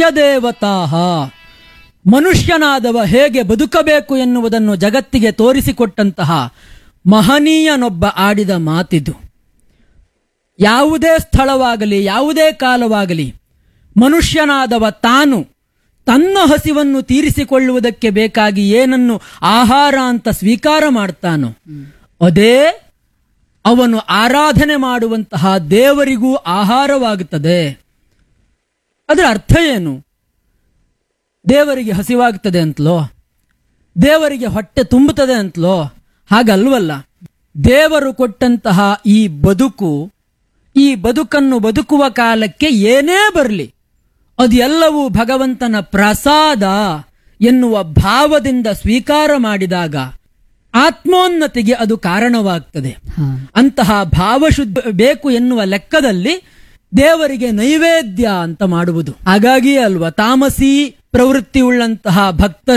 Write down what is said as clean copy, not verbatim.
ದೇವತಾಹ ಮನುಷ್ಯನಾದವ ಹೇಗೆ ಬದುಕಬೇಕು ಎನ್ನುವುದನ್ನು ಜಗತ್ತಿಗೆ ತೋರಿಸಿಕೊಟ್ಟಂತಹ ಮಹನೀಯನೊಬ್ಬ ಆಡಿದ ಮಾತಿದು. ಯಾವುದೇ ಸ್ಥಳವಾಗಲಿ ಯಾವುದೇ ಕಾಲವಾಗಲಿ ಮನುಷ್ಯನಾದವ ತಾನು ತನ್ನ ಹಸಿವನ್ನು ತೀರಿಸಿಕೊಳ್ಳುವುದಕ್ಕೆ ಬೇಕಾಗಿ ಏನನ್ನು ಆಹಾರ ಅಂತ ಸ್ವೀಕಾರ ಮಾಡ್ತಾನೋ ಅದೇ ಅವನು ಆರಾಧನೆ ಮಾಡುವಂತಹ ದೇವರಿಗೂ ಆಹಾರವಾಗುತ್ತದೆ. ಅದರ ಅರ್ಥ ಏನು? ದೇವರಿಗೆ ಹಸಿವಾಗ್ತದೆ ಅಂತಲೋ, ದೇವರಿಗೆ ಹೊಟ್ಟೆ ತುಂಬುತ್ತದೆ ಅಂತಲೋ? ಹಾಗಲ್ವಲ್ಲ. ದೇವರು ಕೊಟ್ಟಂತಹ ಈ ಬದುಕನ್ನು ಬದುಕುವ ಕಾಲಕ್ಕೆ ಏನೇ ಬರಲಿ ಅದೆಲ್ಲವೂ ಭಗವಂತನ ಪ್ರಸಾದ ಎನ್ನುವ ಭಾವದಿಂದ ಸ್ವೀಕಾರ ಮಾಡಿದಾಗ ಆತ್ಮೋನ್ನತಿಗೆ ಅದು ಕಾರಣವಾಗ್ತದೆ. ಅಂತಹ ಭಾವಶುದ್ಧ ಬೇಕು ಎನ್ನುವ ಲೆಕ್ಕದಲ್ಲಿ ದೇವರಿಗೆ ನೈವೇದ್ಯ ಅಂತ ಮಾಡುವುದು. ಹಾಗಾಗಿಯೇ ಅಲ್ವಾ ತಾಮಸಿ ಪ್ರವೃತ್ತಿ ಉಳ್ಳಂತಹ ಭಕ್ತರು